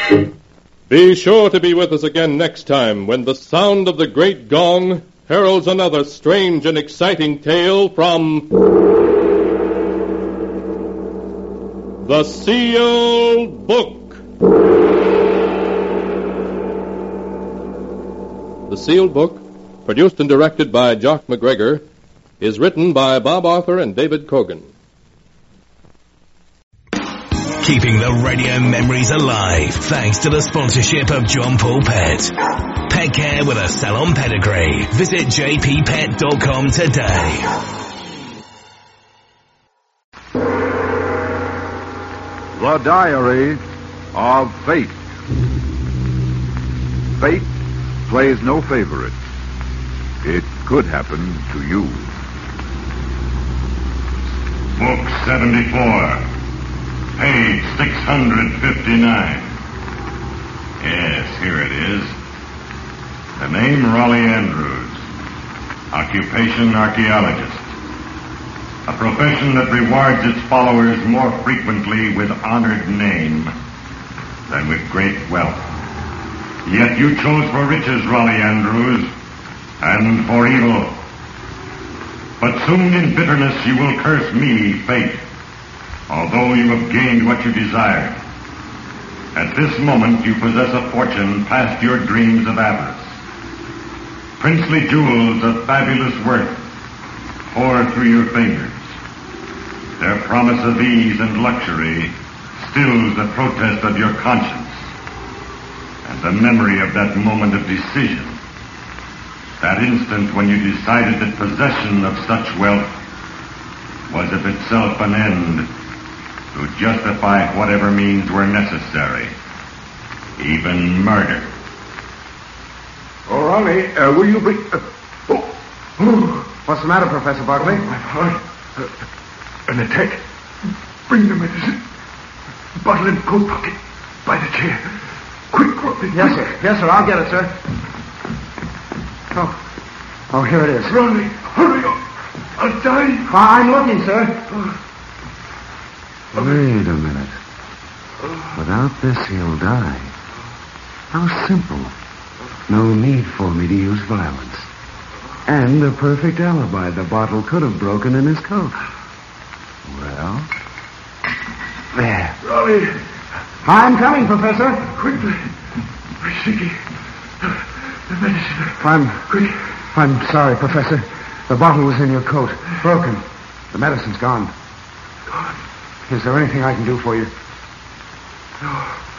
Be sure to be with us again next time when the sound of the great gong heralds another strange and exciting tale from The Sealed Book. The Sealed Book, produced and directed by Jock McGregor, is written by Bob Arthur and David Cogan. Keeping the radio memories alive thanks to the sponsorship of John Paul Pet. Pet care with a salon pedigree. Visit jppet.com today. The Diary of Fate. Fate plays no favorites. It could happen to you. Book 74. Page 659. Yes, here it is. The name Raleigh Andrews. Occupation archaeologist. A profession that rewards its followers more frequently with honored name than with great wealth. Yet you chose for riches, Raleigh Andrews, and for evil. But soon in bitterness you will curse me, fate, although you have gained what you desired. At this moment you possess a fortune past your dreams of avarice. Princely jewels of fabulous worth pour through your fingers. Their promise of ease and luxury stills the protest of your conscience and the memory of that moment of decision, that instant when you decided that possession of such wealth was of itself an end to justify whatever means were necessary, even murder. Oh, Raleigh, will you bring... What's the matter, Professor Barkley? My heart. An attack. Bring the medicine. Bottle in the coat pocket. By the chair. Quick, Raleigh. Yes, sir. Yes, sir. I'll get it, sir. Oh, here it is. Raleigh, hurry up. I'll die. I'm looking, sir. Wait a minute. Without this, he'll die. How simple. No need for me to use violence. And a perfect alibi. The bottle could have broken in his coat. Well, there. Raleigh. I'm coming, Professor. Quickly. Rashiki. The medicine. I'm sorry, Professor. The bottle was in your coat. Broken. The medicine's gone. Gone. Is there anything I can do for you? No.